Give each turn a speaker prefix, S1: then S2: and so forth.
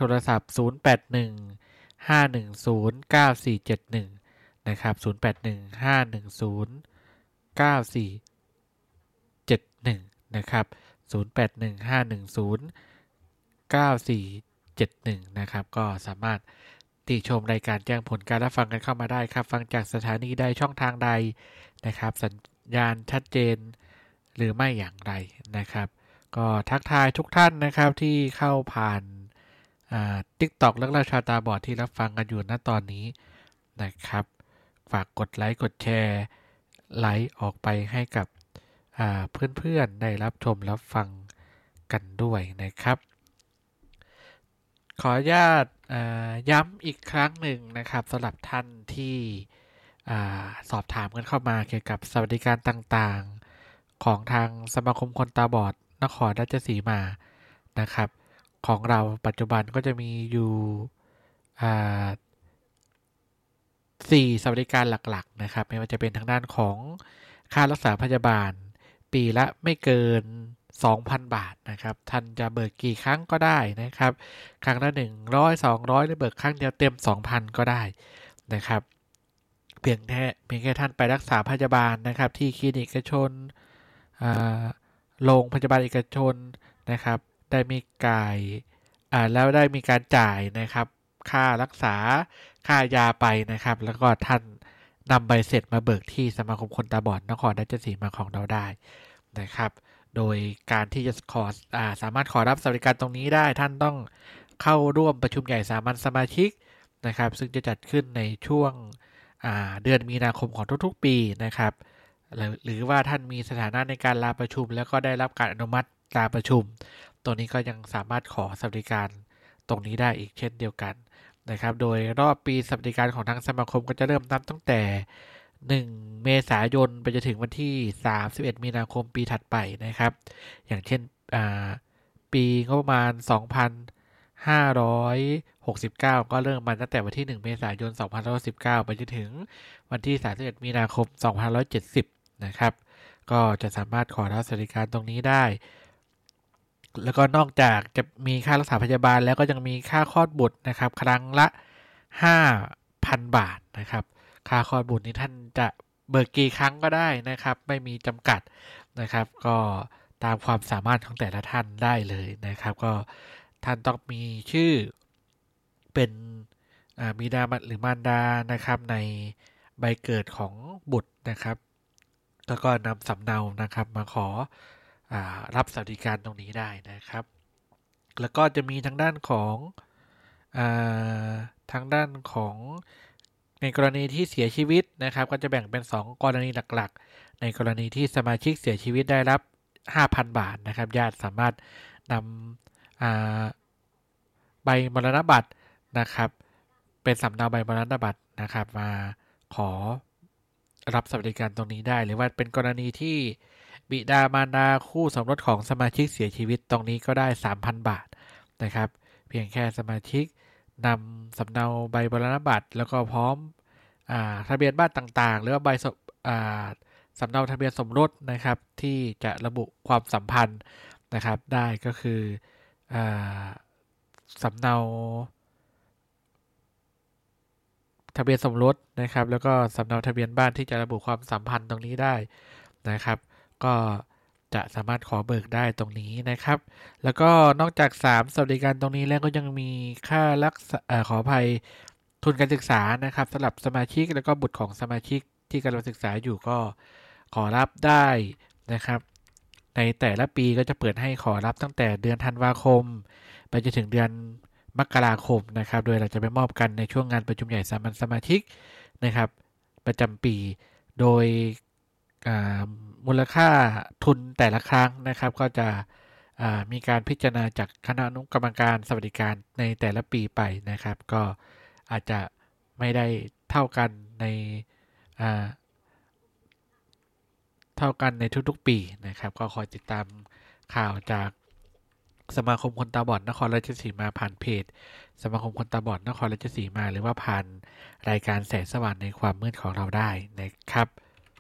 S1: โทรศัพท์0815109471นะครับ0815109471นะครับ0815109471นะครับก็สามารถติชมรายการแจ้งผลการรับฟังกันเข้ามาได้ครับฟังจากสถานีใดช่องทางใดนะครับสัญญาณชัดเจนหรือไม่อย่างไรนะครับก็ทักทายทุกท่านนะครับที่เข้าผ่านTikTok เรื่องราวชาวตาบอดที่รับฟังกันอยู่ณตอนนี้นะครับฝากกดไลค์กดแชร์ไลค์ออกไปให้กับเพื่อนๆได้รับชมรับฟังกันด้วยนะครับขออนุญาตย้ำอีกครั้งหนึ่งนะครับสำหรับท่านที่สอบถามกันเข้ามาเกี่ยวกับสวัสดิการต่างๆของทางสมาคมคนตาบอดนครราชสีมานะครับของเราปัจจุบันก็จะมีอยู่4สวัสดิการหลักๆนะครับไม่ว่าจะเป็นทางด้านของค่ารักษาพยาบาลปีละไม่เกิน 2,000 บาทนะครับท่านจะเบิกกี่ครั้งก็ได้นะครับครั้งละ100 200หรือเบิกครั้งเดียวเต็ม 2,000 ก็ได้นะครับเพียงแค่ท่านไปรักษาพยาบาลนะครับที่คลินิกเอกชนโรงพยาบาลเอกชนนะครับได้มีแล้วได้มีการจ่ายนะครับค่ารักษาค่ายาไปนะครับแล้วก็ท่านนำใบเสร็จมาเบิกที่สมาคมคนตาบอดนครราชสีมาของเราได้นะครับโดยการที่จะสามารถขอรับสวัสดิการตรงนี้ได้ท่านต้องเข้าร่วมประชุมใหญ่สามัญสมาชิกนะครับซึ่งจะจัดขึ้นในช่วงเดือนมีนาคมของทุกๆปีนะครับหรือว่าท่านมีสถานะในการลาประชุมแล้วก็ได้รับการอนุมัติลาประชุมตัวนี้ก็ยังสามารถขอสวัสดิการตรงนี้ได้อีกเช่นเดียวกันนะครับโดยรอบปีสวัสดิการของทางสมาคมก็จะเริ่มนับตั้งแต่1 เมษายนไปจนถึงวันที่31 มีนาคมปีถัดไปนะครับอย่างเช่นปีงบประมาณ2569ก็เริ่มมาตั้งแต่วันที่1 เมษายน2519ไปจนถึงวันที่31 มีนาคม2570นะครับก็จะสามารถขอรับสวัสดิการตรงนี้ได้แล้วก็นอกจากจะมีค่ารักษาพยาบาลแล้วก็ยังมีค่าคลอดบุตรนะครับครั้งละ 5,000 บาทนะครับค่าคลอดบุตรนี้ท่านจะเบิกกี่ครั้งก็ได้นะครับไม่มีจำกัดนะครับก็ตามความสามารถของแต่ละท่านได้เลยนะครับก็ท่านต้องมีชื่อเป็นบิดาหรือมารดานะครับในใบเกิดของบุตรนะครับแล้วก็นำสำเนานะครับมาขอรับสวัสดิการตรงนี้ได้นะครับแล้วก็จะมีทางด้านของในกรณีที่เสียชีวิตนะครับก็จะแบ่งเป็น2กรณีหลักๆในกรณีที่สมาชิกเสียชีวิตได้รับ 5,000 บาทนะครับญาติสามารถนำใบมรณบัตรนะครับเป็นสำเนาใบมรณบัตรนะครับมาขอรับสวัสดิการตรงนี้ได้หรือว่าเป็นกรณีที่บิดามารดาคู่สมรสของสมาชิกเสียชีวิตตรงนี้ก็ได้ 3,000 บาทนะครับเพียงแค่สมาชิกนำสำเนาใบมรณบัตรแล้วก็พร้อมทะเบียนบ้านต่างๆหรือว่าใบสำเนาทะเบียนสมรสนะครับที่จะระบุความสัมพันธ์นะครับได้ก็คือสำเนาทะเบียนสมรสนะครับแล้วก็สำเนาทะเบียนบ้านที่จะระบุความสัมพันธ์ตรงนี้ได้นะครับก็จะสามารถขอเบิกได้ตรงนี้นะครับแล้วก็นอกจาก3สวัสดิการตรงนี้แล้วก็ยังมีค่ารักษาขออภัยทุนการศึกษานะครับสำหรับสมาชิกแล้วก็บุตรของสมาชิกที่กำลังศึกษาอยู่ก็ขอรับได้นะครับในแต่ละปีก็จะเปิดให้ขอรับตั้งแต่เดือนธันวาคมไปจนถึงเดือนมกราคมนะครับโดยเราจะไปมอบกันในช่วงงานประชุมใหญ่สามัญสมาชิกนะครับประจำปีโดยมูลค่าทุนแต่ละครั้งนะครับก็จะมีการพิจารณาจากคณะอนุกรรมการสวัสดิการในแต่ละปีไปนะครับก็อาจจะไม่ได้เท่ากันในทุกๆปีนะครับก็คอยติดตามข่าวจากสมาคมคนตาบอดนครราชสีมาผ่านเพจสมาคมคนตาบอดนครราชสีมาหรือว่าผ่านรายการแสงสว่างในความมืดของเราได้นะครับ